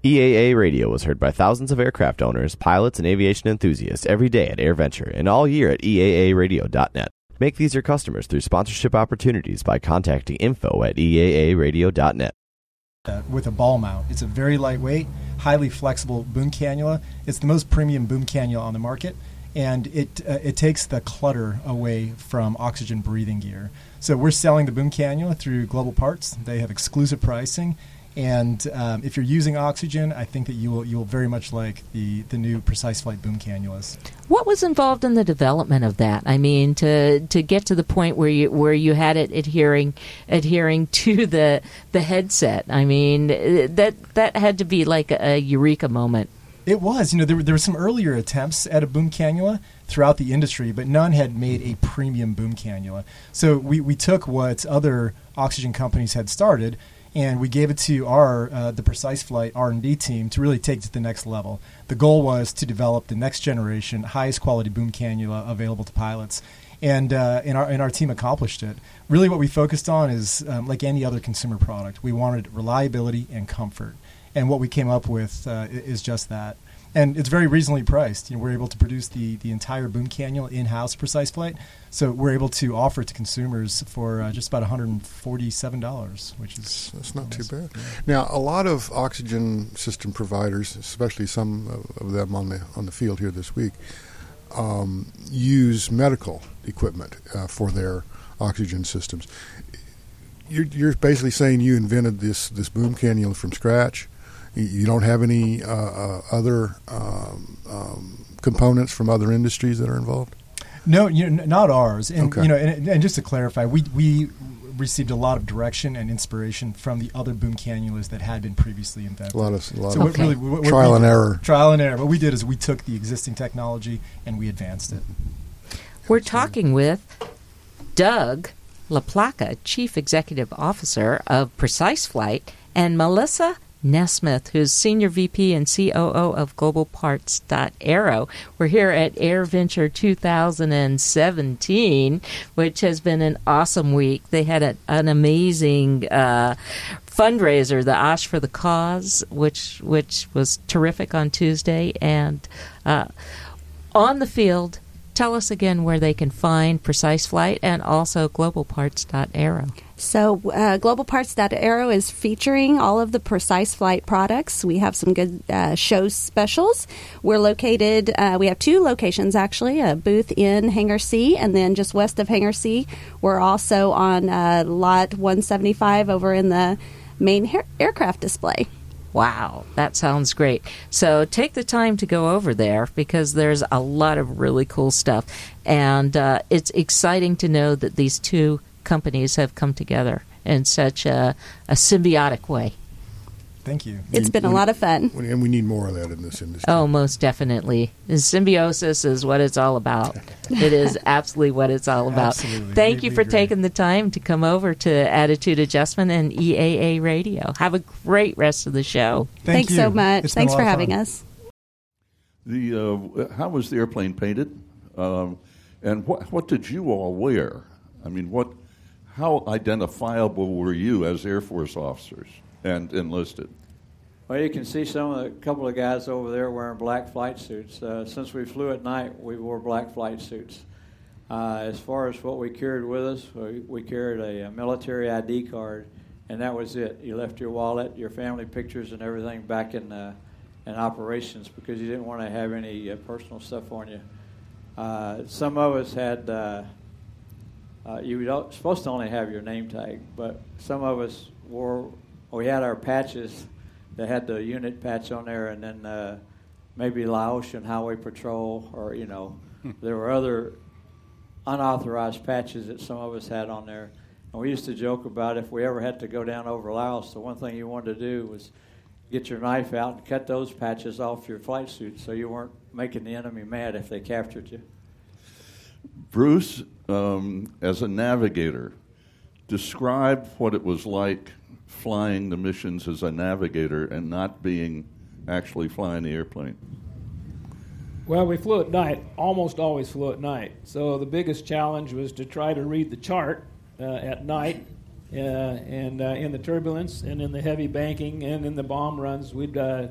EAA Radio was heard by thousands of aircraft owners, pilots, and aviation enthusiasts every day at AirVenture and all year at EAAradio.net. Make these your customers through sponsorship opportunities by contacting info@EAAradio.net. With a ball mount. It's a very lightweight, highly flexible boom cannula. It's the most premium boom cannula on the market, and it takes the clutter away from oxygen breathing gear. So we're selling the boom cannula through Global Parts. They have exclusive pricing. And if you're using oxygen, I think that you will very much like the new Precise Flight boom cannulas. What was involved in the development of that? I mean, to get to the point where you had it adhering to the headset. I mean, that had to be like a eureka moment. It was. There were some earlier attempts at a boom cannula throughout the industry, but none had made a premium boom cannula. So we took what other oxygen companies had started, and we gave it to the Precise Flight R&D team to really take it to the next level. The goal was to develop the next generation, highest quality boom cannula available to pilots, and our team accomplished it. Really what we focused on is, like any other consumer product, we wanted reliability and comfort. And what we came up with is just that. And it's very reasonably priced. We're able to produce the entire boom cannula in-house Precise Flight. So we're able to offer it to consumers for just about $147, which is... That's not too bad. Now, a lot of oxygen system providers, especially some of them on the field here this week, use medical equipment for their oxygen systems. You're basically saying you invented this boom cannula from scratch. You don't have any other components from other industries that are involved? No, not ours. And okay. And just to clarify, we received a lot of direction and inspiration from the other boom cannulas that had been previously invented. A lot of trial and error. Trial and error. What we did is we took the existing technology and we advanced it. We're talking with Doug LaPlaca, Chief Executive Officer of Precise Flight, and Melissa Nesmith, who's Senior VP and COO of Global Parts Aero. We're here at AirVenture 2017, which has been an awesome week. They had an amazing fundraiser, the Osh for the Cause, which was terrific on Tuesday. And on the field, tell us again where they can find Precise Flight and also Global Parts Aero. So Global Parts Aero is featuring all of the Precise Flight products. We have some good show specials. We're located, we have two locations actually, a booth in Hangar C and then just west of Hangar C. We're also on lot 175 over in the main aircraft display. Wow, that sounds great. So take the time to go over there because there's a lot of really cool stuff. And it's exciting to know that these two companies have come together in such a symbiotic way. Thank you. It's been a lot of fun. And we need more of that in this industry. Oh, most definitely. Symbiosis is what it's all about. It is absolutely what it's all about. Absolutely. Thank you for taking the time to come over to Attitude Adjustment and EAA Radio. Have a great rest of the show. Thanks so much. Thanks for having us. How was the airplane painted? And what did you all wear? I mean, how identifiable were you as Air Force officers and enlisted? Well, you can see a couple of guys over there wearing black flight suits. Since we flew at night, we wore black flight suits. As far as what we carried with us, we carried a military ID card, and that was it. You left your wallet, your family pictures, and everything back in operations because you didn't want to have any personal stuff on you. Some of us had... you were supposed to only have your name tag, but some of us we had our patches that had the unit patch on there, and then maybe Laotian Highway Patrol, or there were other unauthorized patches that some of us had on there. And we used to joke about if we ever had to go down over Laos, the one thing you wanted to do was get your knife out and cut those patches off your flight suit so you weren't making the enemy mad if they captured you. Bruce, as a navigator, describe what it was like flying the missions as a navigator and not actually flying the airplane. Well, we flew at night, almost always flew at night. So the biggest challenge was to try to read the chart at night and in the turbulence and in the heavy banking and in the bomb runs. We'd